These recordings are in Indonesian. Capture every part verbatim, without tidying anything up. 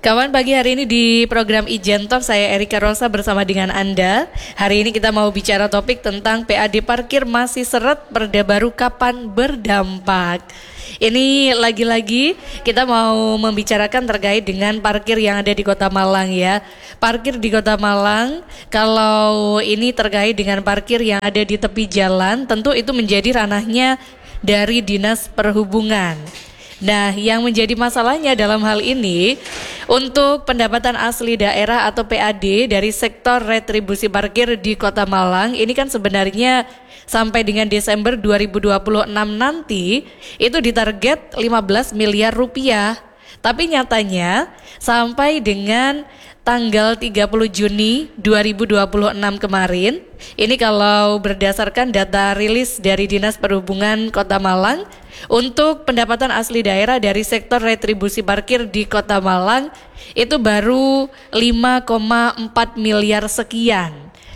Kawan, pagi hari ini di program Ijen Talk saya Erika Rosa bersama dengan Anda. Hari ini kita mau bicara topik tentang P A D parkir masih seret, perda baru kapan berdampak. Ini lagi-lagi kita mau membicarakan terkait dengan parkir yang ada di Kota Malang ya. Parkir di Kota Malang, kalau ini terkait dengan parkir yang ada di tepi jalan, tentu itu menjadi ranahnya dari Dinas Perhubungan. Nah, yang menjadi masalahnya dalam hal ini, untuk pendapatan asli daerah atau P A D dari sektor retribusi parkir di Kota Malang, ini kan sebenarnya sampai dengan Desember dua ribu dua puluh enam nanti, itu ditarget lima belas miliar rupiah. Tapi nyatanya sampai dengan tanggal tiga puluh Juni dua ribu dua puluh enam kemarin, ini kalau berdasarkan data rilis dari Dinas Perhubungan Kota Malang, untuk pendapatan asli daerah dari sektor retribusi parkir di Kota Malang itu baru lima koma empat miliar sekian.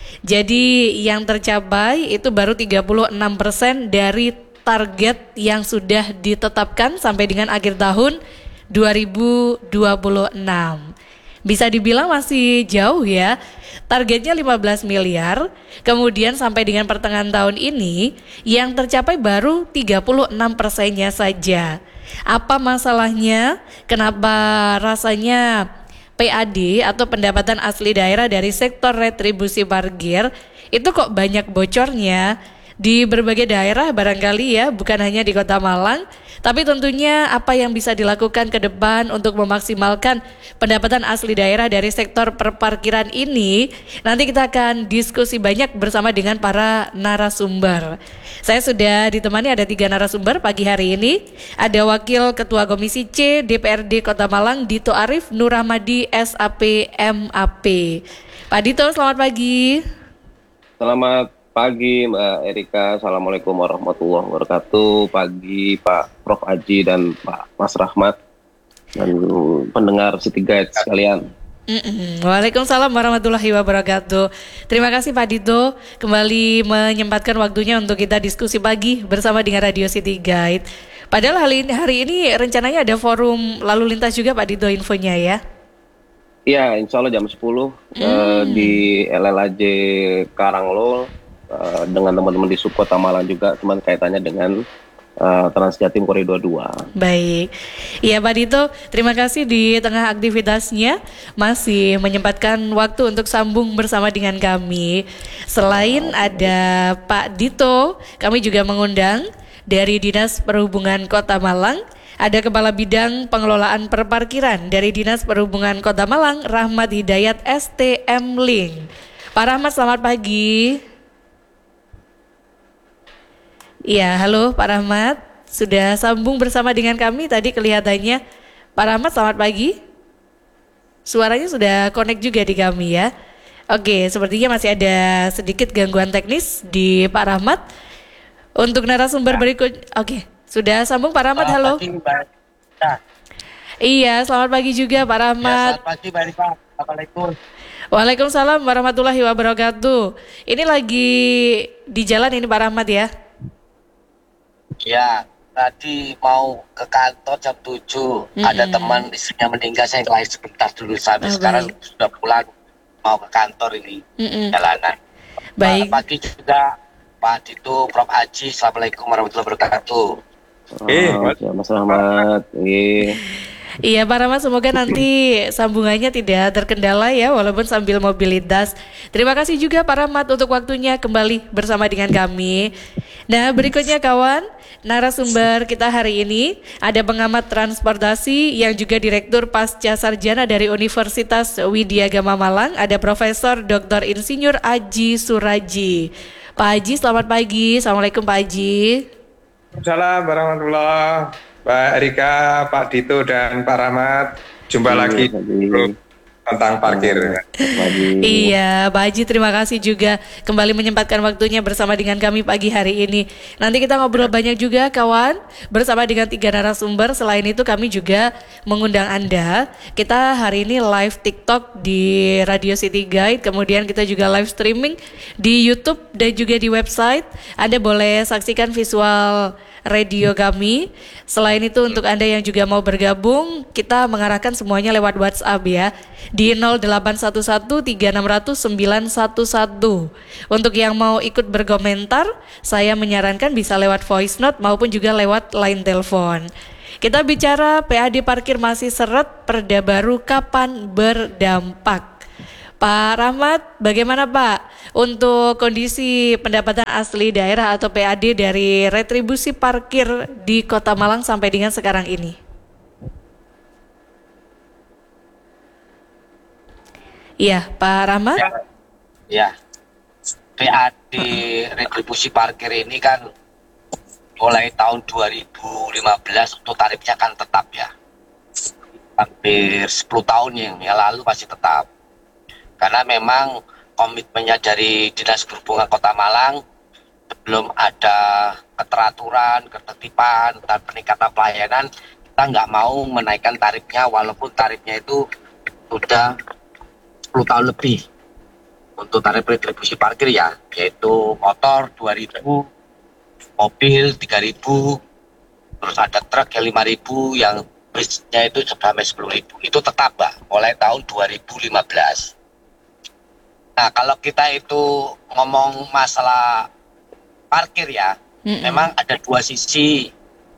Jadi yang tercapai itu baru tiga puluh enam persen dari target yang sudah ditetapkan sampai dengan akhir tahun dua ribu dua puluh enam. Bisa dibilang masih jauh ya. Targetnya lima belas miliar, kemudian sampai dengan pertengahan tahun ini yang tercapai baru tiga puluh enam persennya saja. Apa masalahnya? Kenapa rasanya P A D atau pendapatan asli daerah dari sektor retribusi parkir itu kok banyak bocornya? Di berbagai daerah barangkali ya, bukan hanya di Kota Malang, tapi tentunya apa yang bisa dilakukan ke depan untuk memaksimalkan pendapatan asli daerah dari sektor perparkiran ini, nanti kita akan diskusi banyak bersama dengan para narasumber. Saya sudah ditemani ada tiga narasumber pagi hari ini. Ada Wakil Ketua Komisi C D P R D Kota Malang, Dito Arif Nurahmadi S A P M A P. Pak Dito, selamat pagi. Selamat pagi Mbak Erika, Assalamualaikum warahmatullahi wabarakatuh. Pagi Pak Prof Aji dan Pak Mas Rahmat dan pendengar City Guide sekalian. Mm-mm. Waalaikumsalam warahmatullahi wabarakatuh. Terima kasih Pak Dito kembali menyempatkan waktunya untuk kita diskusi pagi bersama dengan Radio City Guide. Padahal hari ini, hari ini rencananya ada forum lalu lintas juga Pak Dito infonya ya. Iya, insya Allah jam sepuluh mm. uh, di L L A J Karanglol. Uh, dengan teman-teman di Subkota Malang juga, cuman kaitannya dengan uh, Transjatim Koridor dua. Baik, ya Pak Dito, terima kasih di tengah aktivitasnya masih menyempatkan waktu untuk sambung bersama dengan kami. Selain ada Pak Dito, kami juga mengundang dari Dinas Perhubungan Kota Malang, ada Kepala Bidang Pengelolaan Perparkiran dari Dinas Perhubungan Kota Malang, Rahmat Hidayat S T M Link. Pak Rahmat, selamat pagi. Iya, halo Pak Rahmat, sudah sambung bersama dengan kami tadi kelihatannya. Pak Rahmat, selamat pagi. Suaranya sudah connect juga di kami ya. Oke, sepertinya masih ada sedikit gangguan teknis di Pak Rahmat. Untuk narasumber berikut, oke, sudah sambung Pak Rahmat, halo. Pagi, Mbak. Nah. Iya, selamat pagi juga Pak Rahmat. Ya, selamat pagi Mbak Rika. Assalamualaikum. Waalaikumsalam warahmatullahi wabarakatuh. Ini lagi di jalan ini Pak Rahmat ya? Ya, tadi mau ke kantor jam tujuh, mm-hmm. ada teman istrinya meninggal, saya keluar sebentar dulu sampai oh, sekarang baik. Sudah pulang mau ke kantor ini, mm-hmm. jalanan. Baik. Pagi juga Pak Dito, Prof Aji, Assalamualaikum warahmatullahi wabarakatuh. Eh, oh, Mas Rahmat. Eh. Iya Pak Rahmat, semoga nanti sambungannya tidak terkendala ya walaupun sambil mobilitas. Terima kasih juga Pak Rahmat untuk waktunya kembali bersama dengan kami. Nah, berikutnya kawan, narasumber kita hari ini ada pengamat transportasi yang juga Direktur Pasca Sarjana dari Universitas Widya Gama Malang, ada Profesor Doktor Insinyur Aji Suraji. Pak Aji, selamat pagi. Assalamualaikum Pak Aji. Assalamualaikum warahmatullahi wabarakatuh. Pak Erika, Pak Dito, dan Pak Rahmat, jumpa iya, lagi tentang parkir. Iya, Pak Haji, terima kasih juga kembali menyempatkan waktunya bersama dengan kami pagi hari ini. Nanti kita ngobrol banyak juga kawan, bersama dengan tiga narasumber. Selain itu kami juga mengundang Anda. Kita hari ini live TikTok di Radio City Guide, kemudian kita juga live streaming di YouTube dan juga di website. Anda boleh saksikan visual radio kami. Selain itu untuk Anda yang juga mau bergabung, kita mengarahkan semuanya lewat WhatsApp ya, di nol delapan satu satu tiga enam nol nol sembilan satu satu. Untuk yang mau ikut berkomentar, saya menyarankan bisa lewat voice note maupun juga lewat line telepon. Kita bicara P A D parkir masih seret, Perda baru kapan berdampak? Pak Rahmat, bagaimana Pak untuk kondisi pendapatan asli daerah atau P A D dari retribusi parkir di Kota Malang sampai dengan sekarang ini? Iya, Pak Rahmat? Ya, ya. P A D retribusi parkir ini kan mulai tahun dua ribu lima belas untuk tarifnya kan tetap ya. Hampir sepuluh tahun yang, yang lalu masih tetap. Karena memang komitmennya dari Dinas Perhubungan Kota Malang belum ada keteraturan, ketertiban, dan peningkatan pelayanan, kita nggak mau menaikkan tarifnya walaupun tarifnya itu sudah sepuluh tahun lebih. Untuk tarif retribusi parkir ya, yaitu motor dua ribu, mobil tiga ribu, terus ada truk yang lima ribu, yang bisnya itu sampai sepuluh ribu. Itu tetap Mbak, mulai tahun dua ribu lima belas. Nah, kalau kita itu ngomong masalah parkir ya, mm-hmm. memang ada dua sisi.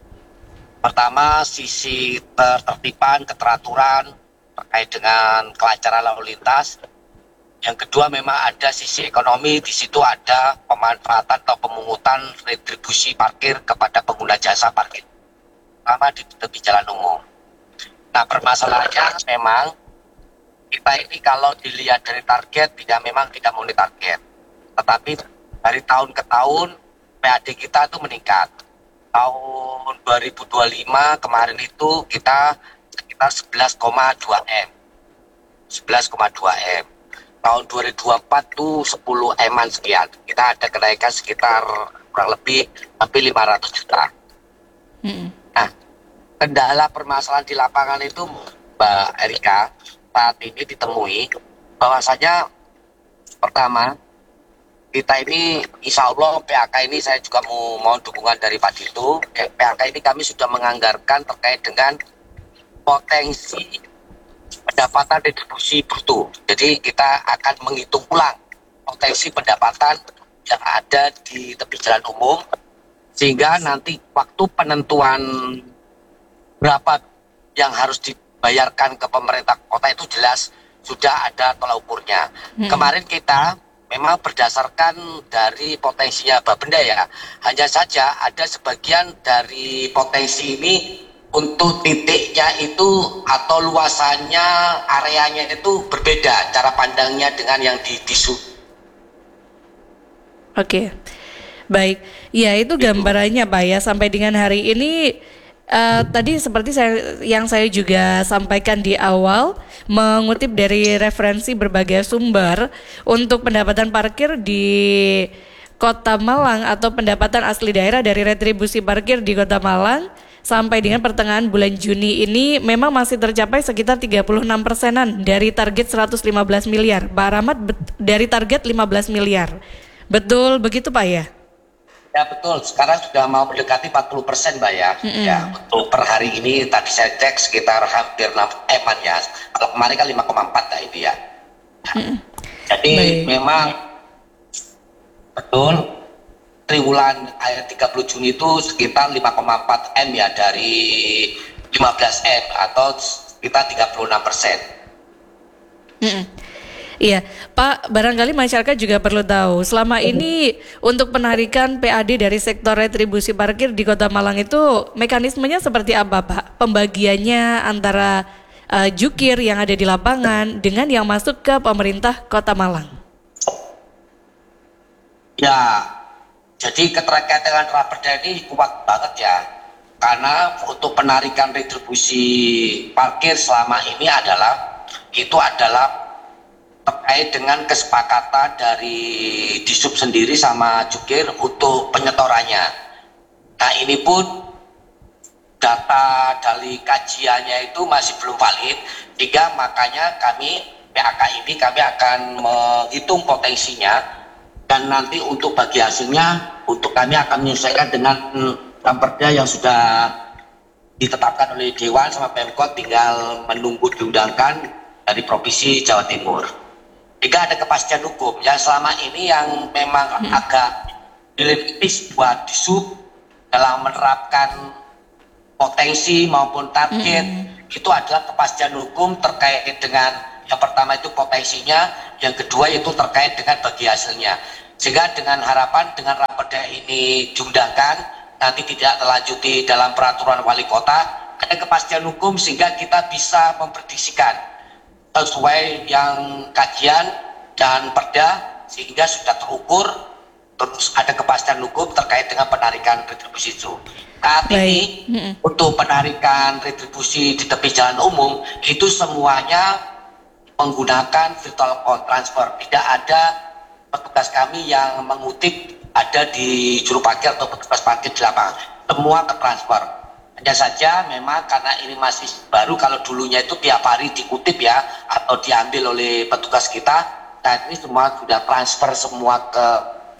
Pertama, sisi ketertiban, keteraturan terkait dengan kelancaran lalu lintas. Yang kedua, memang ada sisi ekonomi, di situ ada pemanfaatan atau pemungutan retribusi parkir kepada pengguna jasa parkir, terutama di tepi jalan umum. Nah, permasalahannya memang kita ini kalau dilihat dari target tidak memang tidak memenuhi target, tetapi dari tahun ke tahun P A D kita itu meningkat. Tahun dua ribu dua puluh lima kemarin itu kita sekitar sebelas koma dua M, sebelas koma dua M. Tahun dua ribu dua puluh empat itu sepuluh M-an sekian. Kita ada kenaikan sekitar kurang lebih hampir lima ratus juta. Hmm. Nah, kendala permasalahan di lapangan itu Mbak Erika saat ini ditemui bahwasanya pertama kita ini insya Allah P A K ini saya juga mau mohon dukungan dari Pak Dito. P A K ini kami sudah menganggarkan terkait dengan potensi pendapatan retribusi bruto. Jadi kita akan menghitung ulang potensi pendapatan yang ada di tepi jalan umum sehingga nanti waktu penentuan berapa yang harus di bayarkan ke pemerintah kota itu jelas sudah ada tolak ukurnya. Hmm. Kemarin kita memang berdasarkan dari potensinya Bapenda ya, hanya saja ada sebagian dari potensi ini untuk titiknya itu atau luasannya, areanya itu berbeda cara pandangnya dengan yang di disu. Oke, baik. Ya itu gambarannya Pak ya sampai dengan hari ini. Uh, tadi seperti saya, yang saya juga sampaikan di awal, mengutip dari referensi berbagai sumber, untuk pendapatan parkir di Kota Malang atau pendapatan asli daerah dari retribusi parkir di Kota Malang sampai dengan pertengahan bulan Juni ini memang masih tercapai sekitar tiga puluh enam persenan dari target seratus lima belas miliar. Pak Rahmat, dari target lima belas miliar. Betul begitu Pak ya? Ya betul, sekarang sudah mau mendekati empat puluh persen Mbak ya. Mm-hmm. Ya betul, per hari ini tadi saya cek sekitar hampir enam M-an ya. Kalau kemarin kan lima koma empat lah itu ya. Mm-hmm. Jadi Baik. memang betul triwulan akhir tiga puluh Juni itu sekitar lima koma empat M ya dari lima belas M atau sekitar tiga puluh enam persen. Mm-hmm. Iya, Pak, barangkali masyarakat juga perlu tahu, selama ini untuk penarikan P A D dari sektor retribusi parkir di Kota Malang itu mekanismenya seperti apa, Pak? Pembagiannya antara uh, jukir yang ada di lapangan dengan yang masuk ke pemerintah Kota Malang. Ya, jadi keterkaitan dengan Raperda ini kuat banget ya. Karena untuk penarikan retribusi parkir selama ini adalah, itu adalah terkait dengan kesepakatan dari Disub sendiri sama jukir untuk penyetorannya. Nah ini pun data dari kajiannya itu masih belum valid, sehingga makanya kami P A K ini kami akan menghitung potensinya dan nanti untuk bagi hasilnya untuk kami akan menyesuaikan dengan dan perda yang sudah ditetapkan oleh Dewan sama Pemkot tinggal menunggu diundangkan dari Provinsi Jawa Timur. Jika ada kepastian hukum yang selama ini yang memang hmm. agak dilematis buat disub dalam menerapkan potensi maupun target, hmm. itu adalah kepastian hukum terkait dengan yang pertama itu potensinya, yang kedua itu terkait dengan bagi hasilnya. Sehingga dengan harapan dengan raperda ini diundangkan, nanti tidak terlanjuti dalam peraturan wali kota, ada kepastian hukum sehingga kita bisa memprediksikan sesuai yang kajian dan perda sehingga sudah terukur, terus ada kepastian hukum terkait dengan penarikan retribusi itu. Saat ini mm-hmm. untuk penarikan retribusi di tepi jalan umum itu semuanya menggunakan virtual account transfer, tidak ada petugas kami yang mengutip ada di juru parkir atau petugas parkir di lapangan, semua tertransfer. Hanya saja memang karena ini masih baru, kalau dulunya itu tiap hari dikutip ya atau diambil oleh petugas kita, saat ini semua sudah transfer semua ke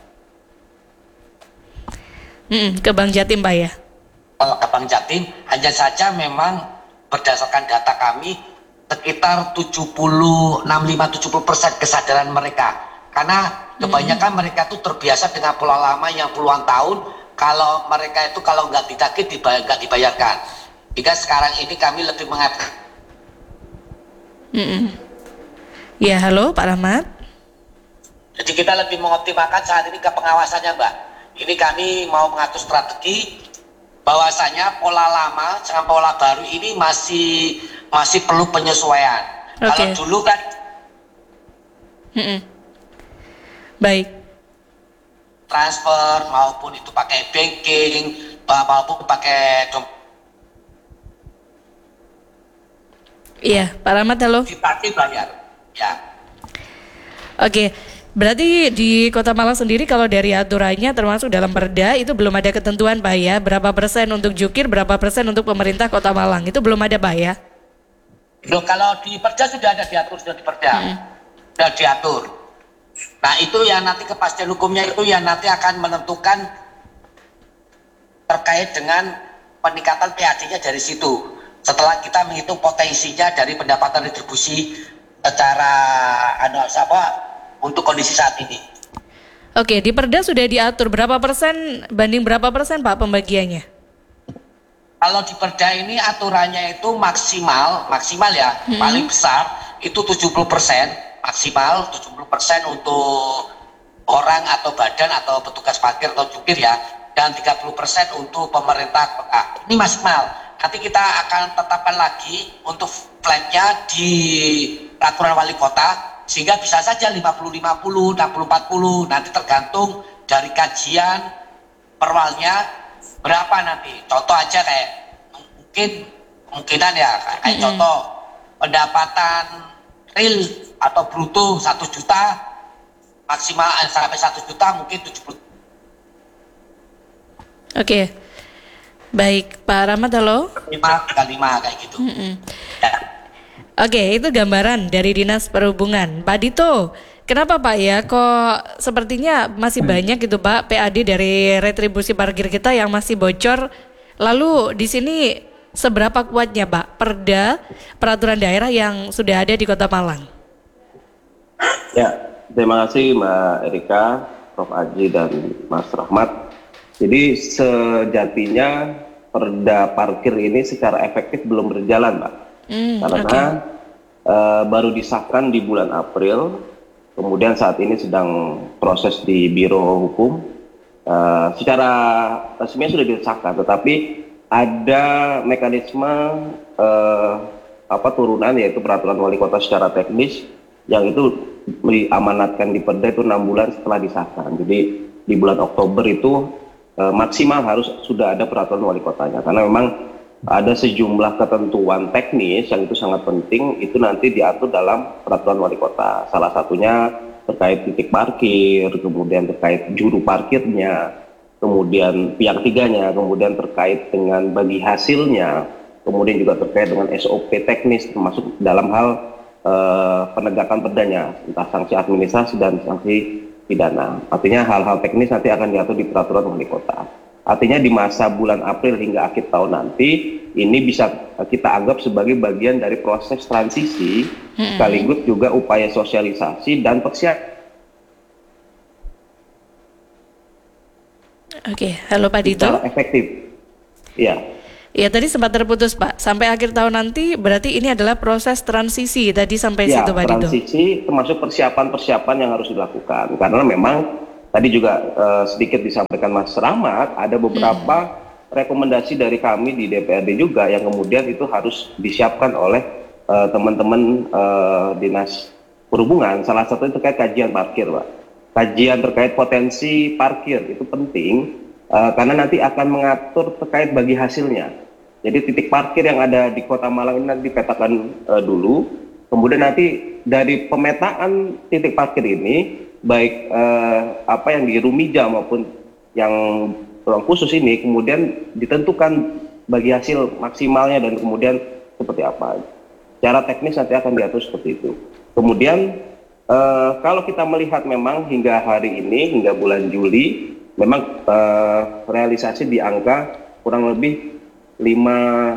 hmm, ke Bank Jatim Pak ya? Ke Bank Jatim, hanya saja memang berdasarkan data kami sekitar tujuh puluh enam puluh lima sampai tujuh puluh persen kesadaran mereka. Karena kebanyakan hmm. mereka tuh terbiasa dengan pola lama yang puluhan tahun, kalau mereka itu kalau nggak ditagih dibayar, nggak dibayarkan. Jika sekarang ini kami lebih mengatakan. Hmm. Ya halo Pak Rahmat. Jadi kita lebih mengoptimalkan saat ini ke pengawasannya Mbak. Ini kami mau mengatur strategi bahwasanya pola lama dengan pola baru ini masih masih perlu penyesuaian. Okay. Kalau dulu kan. Hmm. Baik. Transfer maupun itu pakai banking maupun pakai dom. Iya, Pak Rahmat halo. Dipakai bayar. Ya. Oke. Berarti di Kota Malang sendiri kalau dari aturannya termasuk dalam perda itu belum ada ketentuan Pak ya, berapa persen untuk jukir, berapa persen untuk pemerintah Kota Malang, itu belum ada Pak ya? Loh, kalau di perda sudah ada diatur, sudah di perda. Hmm. Sudah diatur. Nah itu yang nanti kepastian hukumnya itu yang nanti akan menentukan terkait dengan peningkatan P A D-nya dari situ. Setelah kita menghitung potensinya dari pendapatan retribusi secara anu apa untuk kondisi saat ini. Oke, di perda sudah diatur berapa persen banding berapa persen Pak pembagiannya? Kalau di perda ini aturannya itu maksimal, maksimal ya, hmm. paling besar itu tujuh puluh persen. Maksimal tujuh puluh persen untuk orang atau badan atau petugas parkir atau jukir ya, dan tiga puluh persen untuk pemerintah kota. Ini maksimal. Nanti kita akan tetapkan lagi untuk flatnya di peraturan wali kota sehingga bisa saja lima puluh lima puluh, enam puluh empat puluh, nanti tergantung dari kajian perwalnya berapa nanti. Contoh aja kayak mungkin kemungkinan ya kayak mm-hmm. contoh pendapatan real atau bruto satu juta maksimal sampai satu juta mungkin tujuh puluh. Oke. Baik, Pak Rahmat halo. lima kali lima kayak gitu. Mm-hmm. Ya. Oke, itu gambaran dari Dinas Perhubungan. Pak Dito, kenapa Pak ya kok sepertinya masih banyak gitu Pak P A D dari retribusi parkir kita yang masih bocor. Lalu di sini seberapa kuatnya Pak perda peraturan daerah yang sudah ada di Kota Malang? Ya, terima kasih Mbak Erika, Prof Aji dan Mas Rahmat. Jadi sejatinya perda parkir ini secara efektif belum berjalan Mbak, hmm, karena okay. uh, baru disahkan di bulan April, kemudian saat ini sedang proses di Biro Hukum. Uh, secara resmi sudah disahkan, tetapi ada mekanisme uh, apa turunan yaitu peraturan wali kota secara teknis yang itu diamanatkan di perda itu enam bulan setelah disahkan. Jadi di bulan Oktober itu uh, maksimal harus sudah ada peraturan wali kotanya, karena memang ada sejumlah ketentuan teknis yang itu sangat penting itu nanti diatur dalam peraturan wali kota. Salah satunya terkait titik parkir, kemudian terkait juru parkirnya, kemudian pihak tiganya, kemudian terkait dengan bagi hasilnya, kemudian juga terkait dengan S O P teknis termasuk dalam hal eh, penegakan perdanya, entah sanksi administrasi dan sanksi pidana. Artinya hal-hal teknis nanti akan diatur di peraturan wali kota. Artinya di masa bulan April hingga akhir tahun nanti, ini bisa kita anggap sebagai bagian dari proses transisi, hmm. sekaligus juga upaya sosialisasi dan persiapan. Oke, halo Pak Dito. Efektif, ya. Ya tadi sempat terputus Pak. Sampai akhir tahun nanti berarti ini adalah proses transisi tadi sampai ya, situ Pak Dito. Transisi termasuk persiapan-persiapan yang harus dilakukan. Karena memang tadi juga uh, sedikit disampaikan Mas Rahmat, ada beberapa hmm. rekomendasi dari kami di D P R D juga yang kemudian itu harus disiapkan oleh uh, teman-teman uh, Dinas Perhubungan. Salah satunya terkait kajian parkir, Pak. Kajian terkait potensi parkir itu penting uh, karena nanti akan mengatur terkait bagi hasilnya. Jadi titik parkir yang ada di Kota Malang ini nanti dipetakan uh, dulu, kemudian nanti dari pemetaan titik parkir ini, baik uh, apa yang di Rumija maupun yang ruang khusus ini, kemudian ditentukan bagi hasil maksimalnya dan kemudian seperti apa. Secara teknis nanti akan diatur seperti itu. Kemudian Uh, kalau kita melihat memang hingga hari ini, hingga bulan Juli, memang uh, realisasi di angka kurang lebih lima,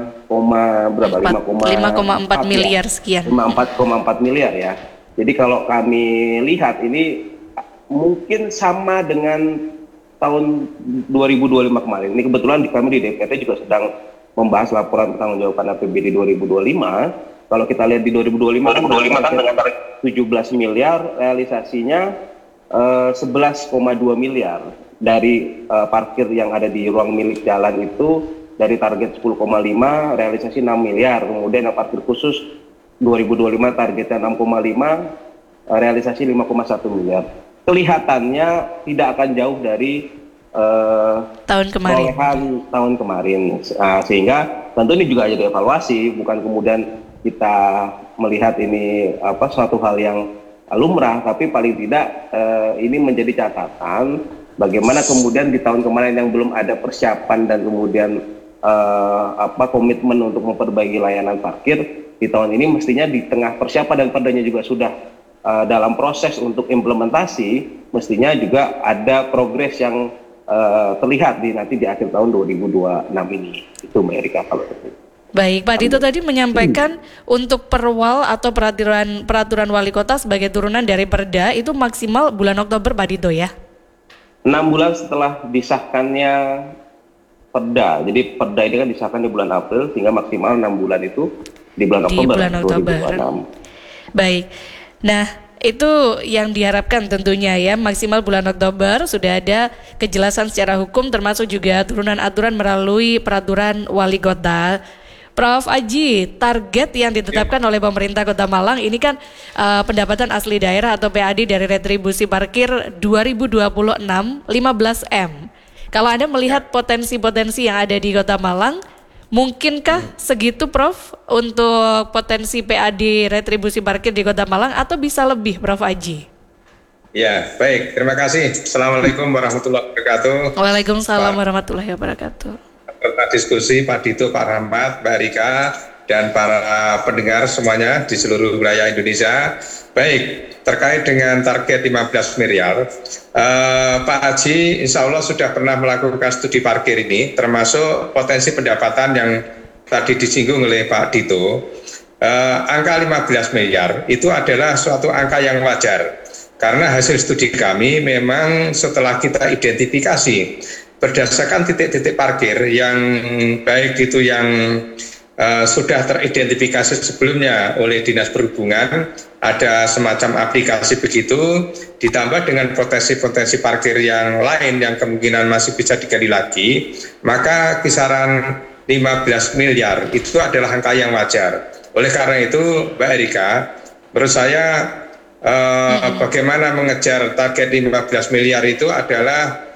berapa? lima koma empat miliar sekian. lima puluh empat koma empat miliar ya. Jadi kalau kami lihat ini mungkin sama dengan tahun dua ribu dua puluh lima kemarin. Ini kebetulan di kami di D P R D juga sedang membahas laporan pertanggungjawaban A P B D dua ribu dua puluh lima. Kalau kita lihat di dua ribu dua puluh lima kan dengan tujuh belas miliar, realisasinya uh, sebelas koma dua miliar dari uh, parkir yang ada di ruang milik jalan itu, dari target sepuluh koma lima realisasi enam miliar. Kemudian yang parkir khusus dua ribu dua puluh lima targetnya enam koma lima, uh, realisasi lima koma satu miliar. Kelihatannya tidak akan jauh dari uh, tahun kemarin. tahun kemarin. Uh, sehingga tentu ini juga jadi evaluasi, bukan kemudian kita melihat ini apa suatu hal yang lumrah, tapi paling tidak eh, ini menjadi catatan bagaimana kemudian di tahun kemarin yang belum ada persiapan dan kemudian eh, apa komitmen untuk memperbaiki layanan parkir, di tahun ini mestinya di tengah persiapan dan perdanya juga sudah eh, dalam proses untuk implementasi, mestinya juga ada progres yang eh, terlihat di nanti di akhir tahun dua ribu dua puluh enam ini. Itu Mbak Erika kalau itu. Baik, Pak Dito tadi menyampaikan untuk perwal atau peraturan peraturan wali kota sebagai turunan dari Perda itu maksimal bulan Oktober, Pak Dito ya? enam bulan setelah disahkannya Perda. Jadi Perda ini kan disahkan di bulan April, sehingga maksimal enam bulan itu di bulan di Oktober bulan Oktober. dua ribu dua puluh enam. Baik. Nah, itu yang diharapkan tentunya ya, maksimal bulan Oktober sudah ada kejelasan secara hukum termasuk juga turunan aturan melalui peraturan wali kota. Prof Aji, target yang ditetapkan oleh pemerintah Kota Malang ini kan uh, pendapatan asli daerah atau P A D dari retribusi parkir dua ribu dua puluh enam lima belas M. Kalau Anda melihat potensi-potensi yang ada di Kota Malang, mungkinkah segitu Prof untuk potensi P A D retribusi parkir di Kota Malang atau bisa lebih, Prof Aji? Ya, baik. Terima kasih. Assalamualaikum warahmatullahi wabarakatuh. Waalaikumsalam warahmatullahi wabarakatuh. Peserta diskusi Pak Dito, Pak Rahmat, Mbak Rika, dan para pendengar semuanya di seluruh wilayah Indonesia. Baik, terkait dengan target lima belas miliar, eh, Pak Haji insya Allah sudah pernah melakukan studi parkir ini, termasuk potensi pendapatan yang tadi disinggung oleh Pak Dito. Eh, angka lima belas miliar itu adalah suatu angka yang wajar, karena hasil studi kami memang setelah kita identifikasi berdasarkan titik-titik parkir yang baik itu yang uh, sudah teridentifikasi sebelumnya oleh Dinas Perhubungan, ada semacam aplikasi begitu, ditambah dengan potensi-potensi parkir yang lain yang kemungkinan masih bisa digali lagi, maka kisaran lima belas miliar itu adalah angka yang wajar. Oleh karena itu Mbak Erika, menurut saya uh, hmm. bagaimana mengejar target lima belas miliar itu adalah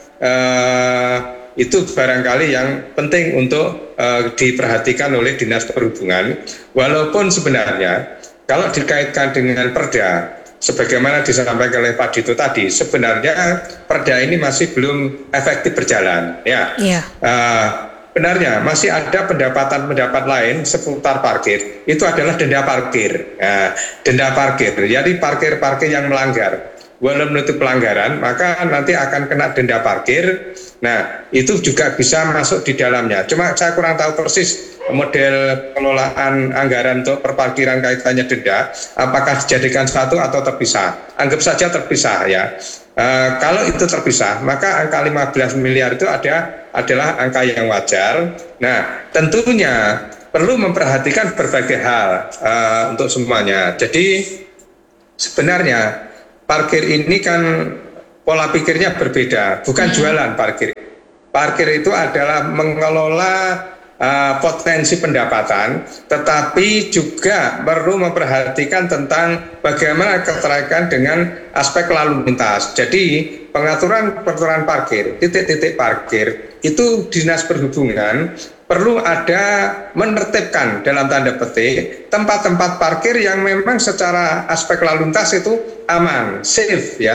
Uh, itu barangkali yang penting untuk uh, diperhatikan oleh Dinas Perhubungan, walaupun sebenarnya kalau dikaitkan dengan Perda sebagaimana disampaikan oleh Pak Dito tadi, sebenarnya Perda ini masih belum efektif berjalan ya. Yeah. Uh, benarnya masih ada pendapatan-pendapat lain seputar parkir, itu adalah denda parkir. Uh, denda parkir, jadi parkir-parkir yang melanggar. Walau menutup pelanggaran, maka nanti akan kena denda parkir Nah, itu juga bisa masuk di dalamnya. Cuma saya kurang tahu persis model pengelolaan anggaran untuk perparkiran kaitannya denda, apakah dijadikan satu atau terpisah. Anggap saja terpisah ya. E, kalau itu terpisah, maka angka lima belas miliar itu ada adalah angka yang wajar. Nah, tentunya perlu memperhatikan berbagai hal e, untuk semuanya. Jadi sebenarnya parkir ini kan pola pikirnya berbeda, bukan jualan parkir. Parkir itu adalah mengelola uh, potensi pendapatan, tetapi juga perlu memperhatikan tentang bagaimana keterkaitan dengan aspek lalu lintas. Jadi pengaturan peraturan parkir, titik-titik parkir, itu Dinas Perhubungan perlu ada menertibkan dalam tanda petik tempat-tempat parkir yang memang secara aspek lalu lintas itu aman, safe ya.